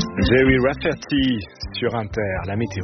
Jerry Rafferty sur Inter, la météo.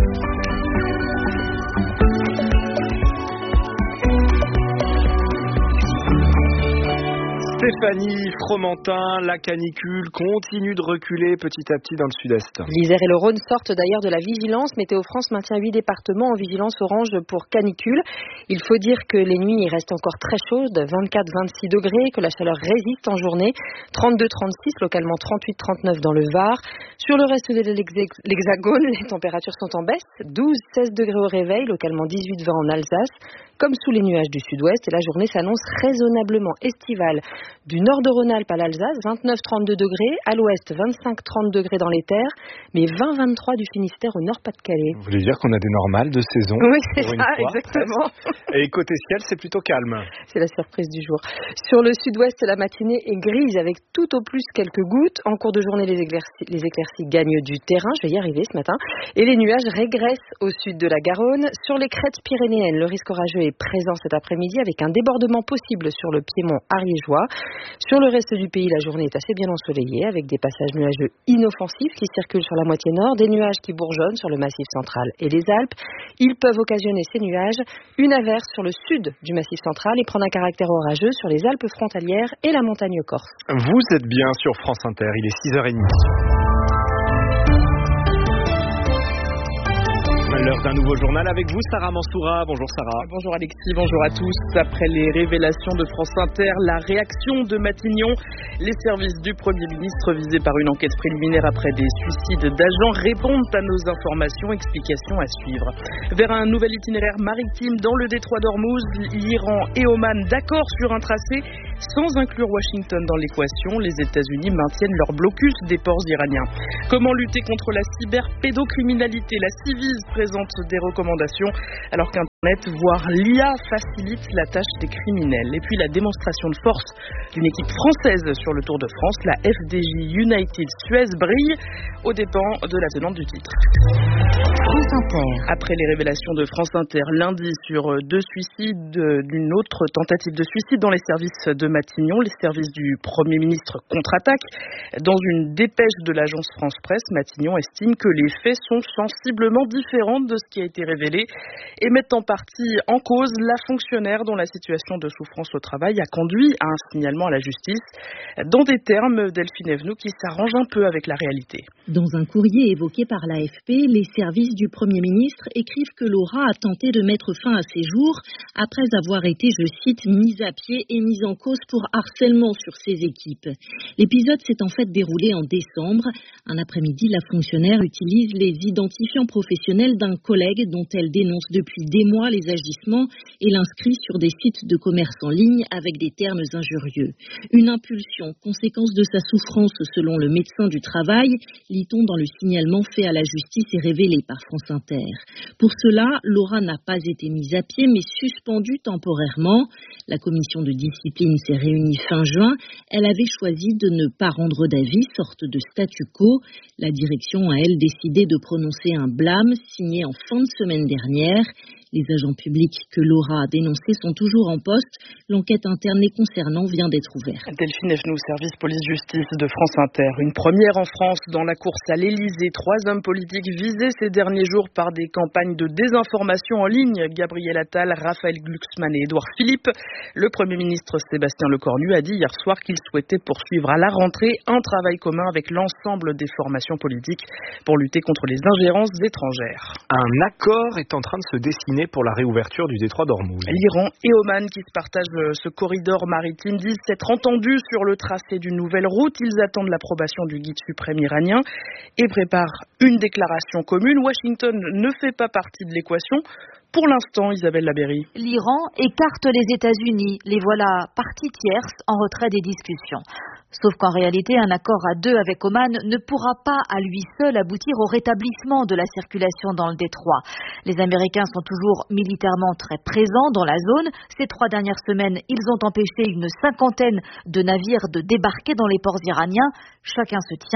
Stéphanie Fromentin, la canicule continue de reculer petit à petit dans le sud-est. L'Isère et le Rhône sortent d'ailleurs de la vigilance. Météo France maintient 8 départements en vigilance orange pour canicule. Il faut dire que les nuits restent encore très chaudes, 24-26 degrés, que la chaleur résiste en journée, 32-36, localement 38-39 dans le Var. Sur le reste de l'Hexagone, les températures sont en baisse, 12-16 degrés au réveil, localement 18-20 en Alsace. Comme sous les nuages du sud-ouest, et la journée s'annonce raisonnablement estivale. Du nord de Rhône-Alpes à l'Alsace, 29-32 degrés, à l'ouest 25-30 degrés dans les terres, mais 20-23 du Finistère au nord-Pas-de-Calais. Vous voulez dire qu'on a des normales de saison? Oui, c'est ça, exactement. Et côté ciel, c'est plutôt calme. C'est la surprise du jour. Sur le sud-ouest, la matinée est grise avec tout au plus quelques gouttes. En cours de journée, les éclaircies gagnent du terrain, je vais y arriver ce matin, et les nuages régressent au sud de la Garonne. Sur les crêtes pyrénéennes, le risque orageux est présent cet après-midi avec un débordement possible sur le piémont ariégeois. Sur le reste du pays, la journée est assez bien ensoleillée avec des passages nuageux inoffensifs qui circulent sur la moitié nord, des nuages qui bourgeonnent sur le massif central et les Alpes. Ils peuvent occasionner ces nuages une averse sur le sud du massif central et prendre un caractère orageux sur les Alpes frontalières et la montagne corse. Vous êtes bien sur France Inter, il est 6h30. L'heure d'un nouveau journal avec vous, Sarah Mansoura. Bonjour Sarah. Bonjour Alexis, bonjour à tous. Après les révélations de France Inter, la réaction de Matignon, les services du Premier ministre visés par une enquête préliminaire après des suicides d'agents répondent à nos informations, explications à suivre. Vers un nouvel itinéraire maritime dans le détroit d'Ormuz, l'Iran et Oman d'accord sur un tracé sans inclure Washington dans l'équation. Les États-Unis maintiennent leur blocus des ports iraniens. Comment lutter contre la cyberpédocriminalité? La Civise présente des recommandations alors qu'Internet, voire l'IA, facilite la tâche des criminels. Et puis la démonstration de force d'une équipe française sur le Tour de France, la FDJ United Suez brille aux dépens de la tenante du titre. France Inter. Après les révélations de France Inter lundi sur 2 suicides, d'une autre tentative de suicide dans les services de Matignon, les services du Premier ministre contre-attaquent. Dans une dépêche de l'agence France Presse, Matignon estime que les faits sont sensiblement différents de ce qui a été révélé et mettent en partie en cause la fonctionnaire dont la situation de souffrance au travail a conduit à un signalement à la justice. Dans des termes, Delphine Evenou, qui s'arrange un peu avec la réalité. Dans un courrier évoqué par l'AFP, les services du Premier ministre écrivent que Laura a tenté de mettre fin à ses jours après avoir été, je cite, mise à pied et mise en cause pour harcèlement sur ses équipes. L'épisode s'est en fait déroulé en décembre. Un après-midi, la fonctionnaire utilise les identifiants professionnels d'un collègue dont elle dénonce depuis des mois les agissements et l'inscrit sur des sites de commerce en ligne avec des termes injurieux. Une impulsion, conséquence de sa souffrance selon le médecin du travail, lit-on dans le signalement fait à la justice et révélé par France Inter. Pour cela, Laura n'a pas été mise à pied mais suspendue temporairement. La commission de discipline s'est réunie fin juin. Elle avait choisi de ne pas rendre d'avis, sorte de statu quo. La direction a, elle, décidé de prononcer un blâme signé en fin de semaine dernière. Les agents publics que Laura a dénoncés sont toujours en poste. L'enquête interne les concernant vient d'être ouverte. Delphine Evenou, service police-justice de France Inter. Une première en France dans la course à l'Élysée. 3 hommes politiques visés ces derniers jours par des campagnes de désinformation en ligne. Gabriel Attal, Raphaël Glucksmann et Édouard Philippe. Le Premier ministre Sébastien Lecornu a dit hier soir qu'il souhaitait poursuivre à la rentrée un travail commun avec l'ensemble des formations politiques pour lutter contre les ingérences étrangères. Un accord est en train de se dessiner pour la réouverture du détroit d'Ormuz. L'Iran et Oman, qui se partagent ce corridor maritime, disent s'être entendus sur le tracé d'une nouvelle route. Ils attendent l'approbation du guide suprême iranien et préparent une déclaration commune. Washington ne fait pas partie de l'équation. Pour l'instant, Isabelle Labéry. L'Iran écarte les États-Unis. Les voilà parties tierces en retrait des discussions. Sauf qu'en réalité, un accord à 2 avec Oman ne pourra pas à lui seul aboutir au rétablissement de la circulation dans le détroit. Les Américains sont toujours militairement très présents dans la zone. Ces 3 dernières semaines, ils ont empêché une 50aine de navires de débarquer dans les ports iraniens. Chacun se tient.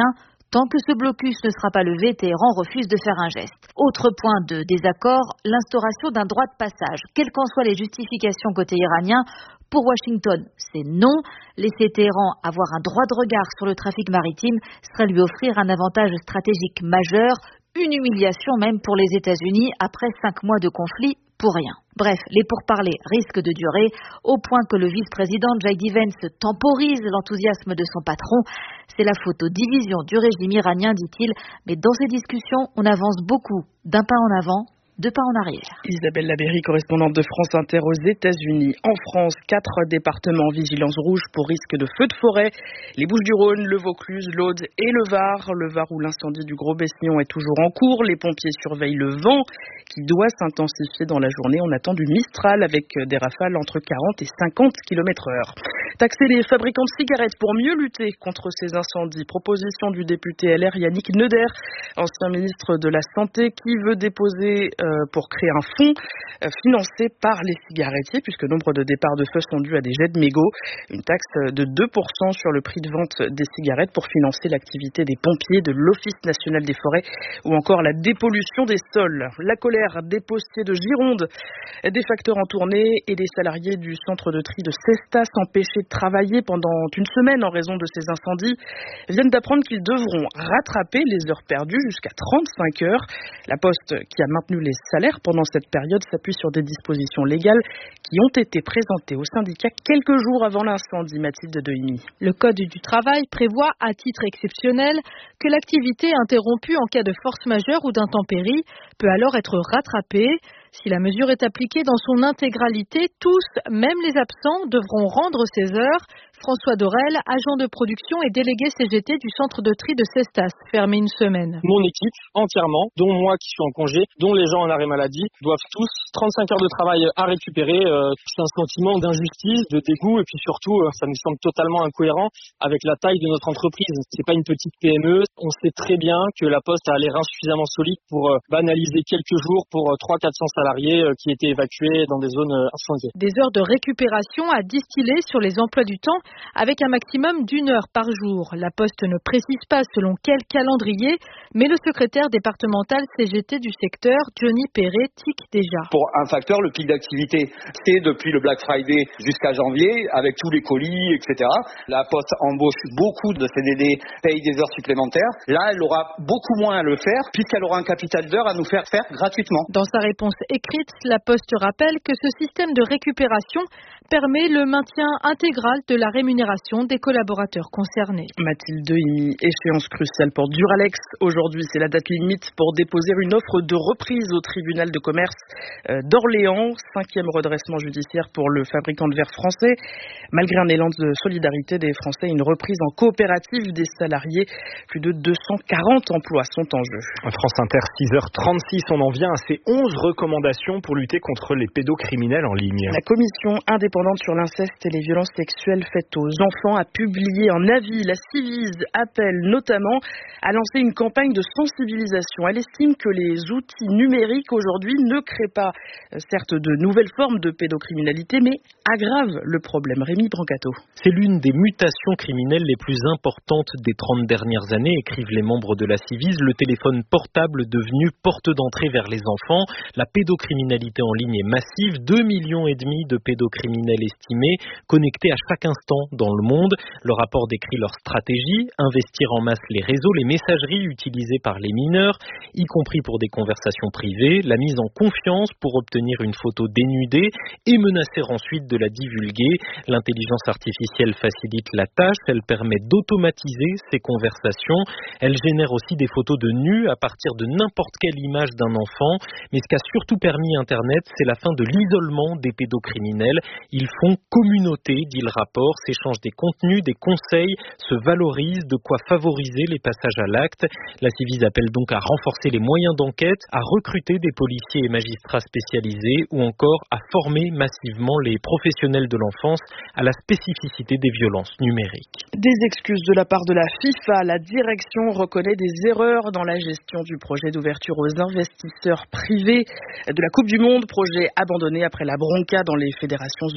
Tant que ce blocus ne sera pas levé, Téhéran refuse de faire un geste. Autre point de désaccord, l'instauration d'un droit de passage. Quelles qu'en soient les justifications côté iranien, pour Washington, c'est non. Laisser Téhéran avoir un droit de regard sur le trafic maritime serait lui offrir un avantage stratégique majeur, une humiliation même pour les États-Unis après 5 mois de conflit pour rien. Bref, les pourparlers risquent de durer, au point que le vice-président J.D. Vance temporise l'enthousiasme de son patron. C'est la faute aux divisions du régime iranien, dit-il, mais dans ces discussions, on avance beaucoup, d'un pas en avant, 2 pas en arrière. Isabelle Labéry, correspondante de France Inter aux États-Unis. En France, 4 départements en vigilance rouge pour risque de feux de forêt. Les Bouches-du-Rhône, le Vaucluse, l'Aude et le Var. Le Var où l'incendie du Gros Besnion est toujours en cours. Les pompiers surveillent le vent qui doit s'intensifier dans la journée. On attend du Mistral avec des rafales entre 40 et 50 km/h. Taxer les fabricants de cigarettes pour mieux lutter contre ces incendies. Proposition du député LR Yannick Neuder, ancien ministre de la Santé, qui veut déposer pour créer un fonds financé par les cigarettiers, puisque nombre de départs de feu sont dus à des jets de mégots. Une taxe de 2% sur le prix de vente des cigarettes pour financer l'activité des pompiers, de l'Office national des forêts ou encore la dépollution des sols. La colère des postiers de Gironde, des facteurs en tournée et des salariés du centre de tri de Cestas empêchés de travailler pendant une semaine en raison de ces incendies viennent d'apprendre qu'ils devront rattraper les heures perdues jusqu'à 35 heures. La Poste, qui a maintenu les salaires pendant cette période, s'appuie sur des dispositions légales qui ont été présentées au syndicat quelques jours avant l'incendie. Mathilde Dehimi. Le Code du travail prévoit à titre exceptionnel que l'activité interrompue en cas de force majeure ou d'intempérie peut alors être rattrapée. Si la mesure est appliquée dans son intégralité, tous, même les absents, devront rendre ces heures. François Dorel, agent de production et délégué CGT du centre de tri de Cestas, fermé une semaine. Mon équipe, entièrement, dont moi qui suis en congé, dont les gens en arrêt maladie, doivent tous 35 heures de travail à récupérer. C'est un sentiment d'injustice, de dégoût, et puis surtout, ça nous semble totalement incohérent avec la taille de notre entreprise. C'est pas une petite PME. On sait très bien que la Poste a les reins suffisamment solides pour banaliser quelques jours pour 300-400 salariés qui étaient évacués dans des zones incendiées. Des heures de récupération à distiller sur les emplois du temps avec un maximum d'1 heure par jour. La Poste ne précise pas selon quel calendrier, mais le secrétaire départemental CGT du secteur, Johnny Perret, tique déjà. Pour un facteur, le pic d'activité, c'est depuis le Black Friday jusqu'à janvier, avec tous les colis, etc. La Poste embauche beaucoup de CDD, paye des heures supplémentaires. Là, elle aura beaucoup moins à le faire, puisqu'elle aura un capital d'heures à nous faire gratuitement. Dans sa réponse écrite, la Poste rappelle que ce système de récupération permet le maintien intégral de la rémunération des collaborateurs concernés. Mathilde Dehimi, échéance cruciale pour Duralex. Aujourd'hui, c'est la date limite pour déposer une offre de reprise au tribunal de commerce d'Orléans. 5e redressement judiciaire pour le fabricant de verre français. Malgré un élan de solidarité des Français, une reprise en coopérative des salariés. Plus de 240 emplois sont en jeu. France Inter, 6h36, on en vient à ces 11 recommandations pour lutter contre les pédocriminels en ligne. La commission indépendante sur l'inceste et les violences sexuelles faites aux enfants a publié un avis. La Civise appelle notamment à lancer une campagne de sensibilisation. Elle estime que les outils numériques aujourd'hui ne créent pas, certes, de nouvelles formes de pédocriminalité, mais aggravent le problème. Rémi Brancato. C'est l'une des mutations criminelles les plus importantes des 30 dernières années, écrivent les membres de la Civise. Le téléphone portable devenu porte d'entrée vers les enfants. La pédocriminalité en ligne est massive. 2,5 millions de pédocriminels estimés, connectés à chaque instant dans le monde. Le rapport décrit leur stratégie, investir en masse les réseaux, les messageries utilisées par les mineurs, y compris pour des conversations privées, la mise en confiance pour obtenir une photo dénudée et menacer ensuite de la divulguer. L'intelligence artificielle facilite la tâche, elle permet d'automatiser ces conversations. Elle génère aussi des photos de nus à partir de n'importe quelle image d'un enfant. Mais ce qu'a surtout permis Internet, c'est la fin de l'isolement des pédocriminels. Ils font communauté, dit le rapport, s'échangent des contenus, des conseils, se valorisent, de quoi favoriser les passages à l'acte. La Civise appelle donc à renforcer les moyens d'enquête, à recruter des policiers et magistrats spécialisés ou encore à former massivement les professionnels de l'enfance à la spécificité des violences numériques. Des excuses de la part de la FIFA. La direction reconnaît des erreurs dans la gestion du projet d'ouverture aux investisseurs privés de la Coupe du Monde, projet abandonné après la bronca dans les fédérations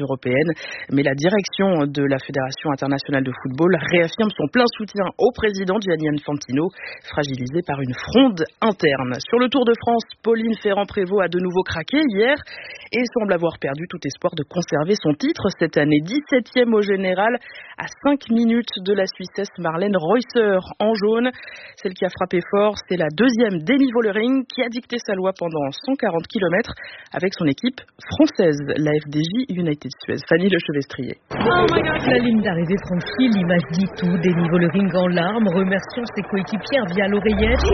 européennes. Mais la direction de la Fédération internationale de football réaffirme son plein soutien au président Gianni Infantino, fragilisé par une fronde interne. Sur le Tour de France, Pauline Ferrand-Prévot a de nouveau craqué hier et semble avoir perdu tout espoir de conserver son titre cette année. 17e au général, à 5 minutes de la Suissesse Marlène Reusser en jaune. Celle qui a frappé fort, c'est la deuxième Demi Vollering qui a dicté sa loi pendant 140 km avec son équipe française, la FDJ United Suez. Fanny Lechevestrier. La ligne d'arrivée franchie, l'image dit tout. Demi Vollering en larmes, remerciant ses coéquipières via l'oreillette.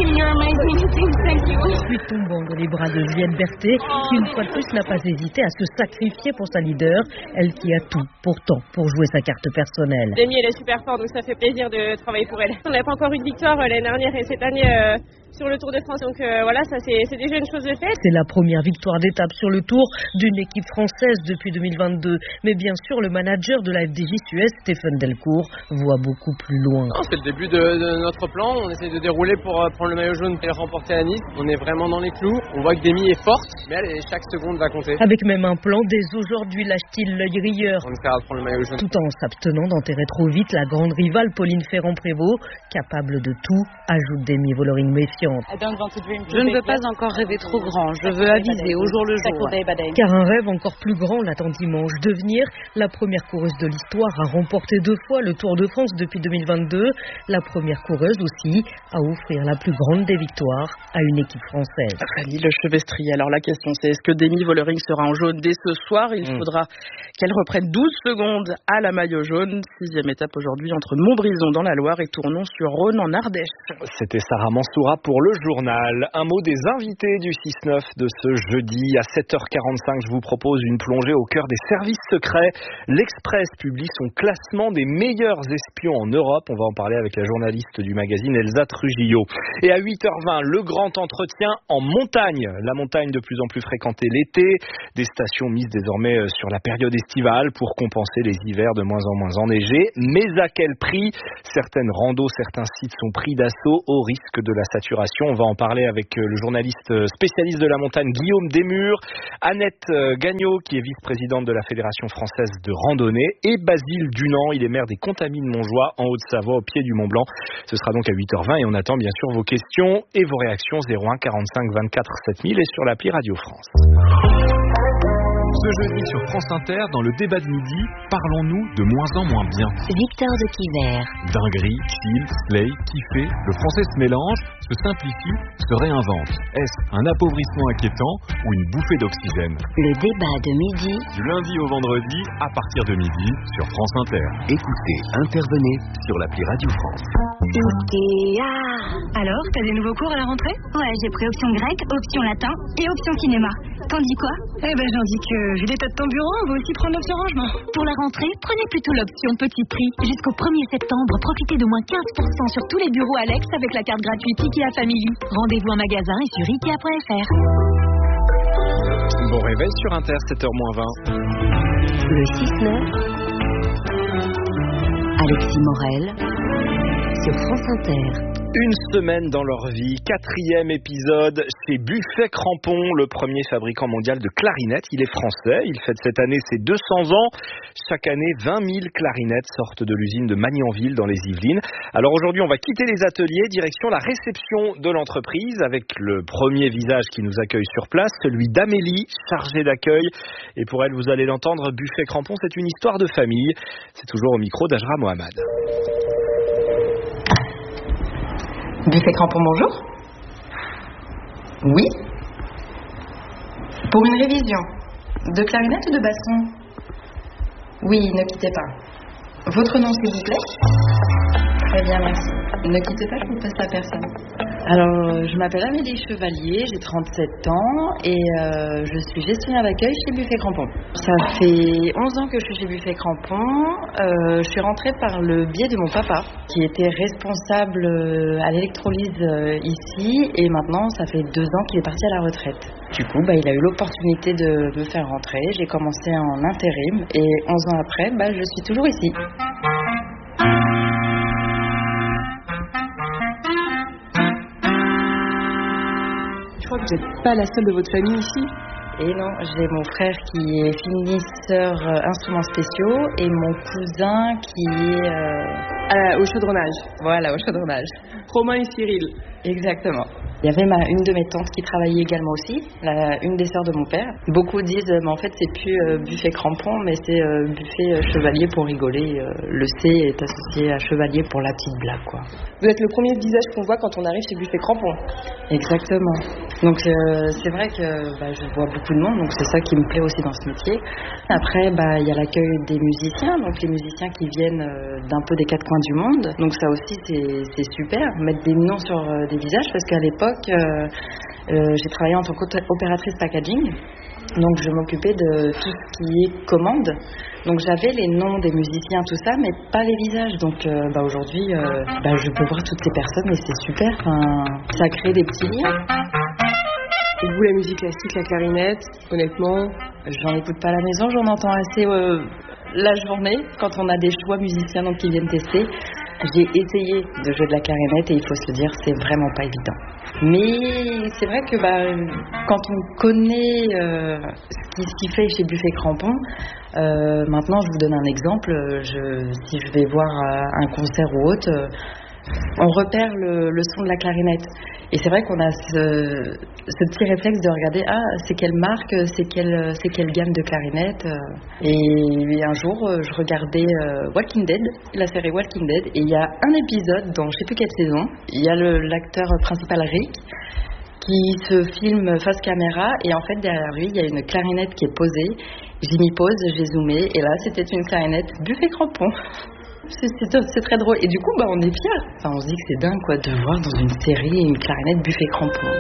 Puis tombant dans les bras de Juliette Berthet, qui une fois de plus n'a pas hésité à se sacrifier pour sa leader, elle qui a tout, pourtant, pour jouer sa carte personnelle. Demi, elle est super forte, donc ça fait plaisir de travailler pour elle. On n'a pas encore eu de victoire l'année dernière et cette année sur le Tour de France, donc voilà, ça c'est déjà une chose de faite. C'est la première victoire d'étape sur le Tour d'une équipe française depuis 2022. Mais bien sûr, le manager de la FDJ Suez, Stéphane Delcourt, voit beaucoup plus loin. C'est le début de notre plan. On essaie de dérouler pour prendre le maillot jaune et le remporter à Nice. On est vraiment dans les clous. On voit que Demi est forte, mais chaque seconde va compter. Avec même un plan, dès aujourd'hui lâche-t-il l'œil rieur. On essaiera de prendre le maillot jaune. Tout en s'abstenant d'enterrer trop vite la grande rivale Pauline Ferrand-Prévôt, capable de tout, ajoute Demi Vollering méfiante. Je ne veux pas encore rêver trop grand. Je veux aviser au jour le jour. Car un rêve encore plus grand l'attend dimanche. Devenir la première coureuse de l'histoire à remporter 2 fois le Tour de France depuis 2022. La première coureuse aussi à offrir la plus grande des victoires à une équipe française. Fanny Lechevestrier. Alors la question c'est, est-ce que Demi Vollering sera en jaune dès ce soir? Il faudra qu'elle reprenne 12 secondes à la maillot jaune. 6e étape aujourd'hui entre Montbrison dans la Loire et Tournon-sur-Rhône en Ardèche. C'était Sarah Mansoura pour le journal. Un mot des invités du 6-9 de ce jeudi à 7h45. Je vous propose une plongée au cœur des services secrets. L'Express publie son classement des meilleurs espions en Europe. On va en parler avec la journaliste du magazine Elsa Trujillo. Et à 8h20, le grand entretien en montagne. La montagne de plus en plus fréquentée l'été. Des stations mises désormais sur la période estivale pour compenser les hivers de moins en moins enneigés. Mais à quel prix? Certaines randos, certains sites sont pris d'assaut au risque de la saturation. On va en parler avec le journaliste spécialiste de la montagne Guillaume Desmurs, Annette Gagnon qui est vice-présidente de la Fédération française de randonnée et Basile Dunant, il est maire des Contamines Montjoie en Haute-Savoie au pied du Mont Blanc. Ce sera donc à 8h20 et on attend bien sûr vos questions et vos réactions 01 45 24 7000 et sur l'appli Radio France. Ce jeudi sur France Inter, dans le débat de midi, parlons-nous de moins en moins bien. Victor de Quiver. Dinguerie, chill, play, kiffer, le français se mélange, se simplifie, se réinvente. Est-ce un appauvrissement inquiétant ou une bouffée d'oxygène? Le débat de midi. Du lundi au vendredi, à partir de midi, sur France Inter. Écoutez, intervenez sur l'appli Radio France. Alors, t'as des nouveaux cours à la rentrée? Ouais, j'ai pris option grecque, option latin et option cinéma. T'en dis quoi? J'en dis que, vu l'état de ton bureau, on va aussi prendre l'option rangement. Pour la rentrée, prenez plutôt l'option petit prix. Jusqu'au 1er septembre, profitez de moins 15% sur tous les bureaux Alex avec la carte gratuite IKEA Family. Rendez-vous en magasin et sur Ikea.fr. Bon réveil sur Inter, 7h20. Le 6-9. Alexis Morel sur France Inter. Une semaine dans leur vie, 4e épisode chez Buffet Crampon, le premier fabricant mondial de clarinettes. Il est français, il fête cette année ses 200 ans. Chaque année, 20 000 clarinettes sortent de l'usine de Magnanville dans les Yvelines. Alors aujourd'hui, on va quitter les ateliers, direction la réception de l'entreprise avec le premier visage qui nous accueille sur place, celui d'Amélie, chargée d'accueil. Et pour elle, vous allez l'entendre, Buffet Crampon, c'est une histoire de famille. C'est toujours au micro d'Ajra Mohamed. Buffet Crampon, bonjour. Oui. Pour une révision. De clarinette ou de basson? Oui, ne quittez pas. Votre nom, s'il vous plaît? Très bien, merci. Ne quittez pas, je vous passe la personne. Alors, je m'appelle Amélie Chevalier, j'ai 37 ans et je suis gestionnaire d'accueil chez Buffet Crampon. Ça fait 11 ans que je suis chez Buffet Crampon. Je suis rentrée par le biais de mon papa qui était responsable à l'électrolyse ici et maintenant ça fait 2 ans qu'il est parti à la retraite. Du coup, il a eu l'opportunité de me faire rentrer. J'ai commencé en intérim et 11 ans après, je suis toujours ici. Je crois que vous n'êtes pas la seule de votre famille ici. Et non, j'ai mon frère qui est finisseur instruments spéciaux et mon cousin qui est au chaudronnage. Voilà, au chaudronnage. Romain et Cyril. Exactement. Il y avait une de mes tantes qui travaillait également aussi, une des sœurs de mon père. Beaucoup disent, mais en fait, c'est plus buffet crampon, mais c'est buffet chevalier pour rigoler. Le C est associé à chevalier pour la petite blague, quoi. Vous êtes le premier visage qu'on voit quand on arrive chez buffet crampon. Exactement. Donc c'est vrai que je vois beaucoup de monde, donc c'est ça qui me plaît aussi dans ce métier. Après, il y a l'accueil des musiciens, donc les musiciens qui viennent d'un peu des quatre coins du monde. Donc ça aussi, c'est super, mettre des noms sur des visages, parce qu'à l'époque, j'ai travaillé en tant qu'opératrice packaging, donc je m'occupais de tout ce qui est commande. Donc j'avais les noms des musiciens, tout ça, mais pas les visages. Donc aujourd'hui, je peux voir toutes ces personnes et c'est super. Ça crée des petits liens. Et vous, la musique classique, la clarinette, honnêtement, j'en écoute pas à la maison, j'en entends assez la journée quand on a des choix musiciens donc qui viennent tester. J'ai essayé de jouer de la clarinette et il faut se le dire, c'est vraiment pas évident. Mais c'est vrai que quand on connaît ce qui fait chez Buffet Crampon, maintenant je vous donne un exemple, si je vais voir un concert ou autre, on repère le son de la clarinette. Et c'est vrai qu'on a ce petit réflexe de regarder, c'est quelle marque, c'est quelle gamme de clarinette. Et un jour, je regardais Walking Dead, la série Walking Dead, et il y a un épisode dans je sais plus quelle saison, il y a l'acteur principal Rick qui se filme face caméra, et en fait derrière lui, il y a une clarinette qui est posée. J'ai mis pause, j'ai zoomé, et là c'était une clarinette Buffet Crampon. C'est très drôle. Et du coup, on est fiers. On se dit que c'est dingue, quoi, de voir dans une série une clarinette Buffet Crampon.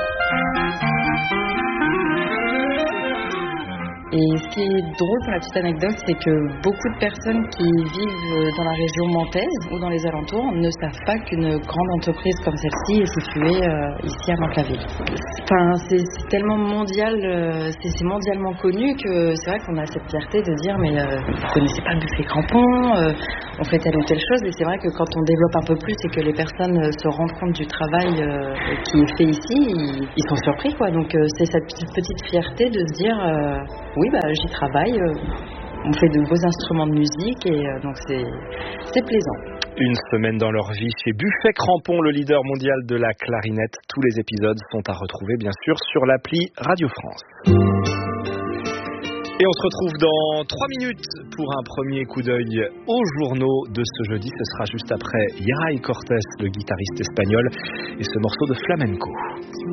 Et ce qui est drôle pour la petite anecdote, c'est que beaucoup de personnes qui vivent dans la région nantaise ou dans les alentours ne savent pas qu'une grande entreprise comme celle-ci est située ici à Mantes-la-Ville. C'est tellement mondial, c'est mondialement connu que c'est vrai qu'on a cette fierté de dire mais vous connaissez pas Buffet Crampon, on fait telle ou telle chose. Et c'est vrai que quand on développe un peu plus et que les personnes se rendent compte du travail qui est fait ici, ils sont surpris, quoi. Donc c'est cette petite fierté de se dire oui, j'y travaille, on fait de beaux instruments de musique et donc c'est plaisant. Une semaine dans leur vie chez Buffet Crampon, le leader mondial de la clarinette. Tous les épisodes sont à retrouver bien sûr sur l'appli Radio France. Et on se retrouve dans 3 minutes pour un premier coup d'œil aux journaux de ce jeudi. Ce sera juste après Yaray Cortés, le guitariste espagnol, et ce morceau de flamenco.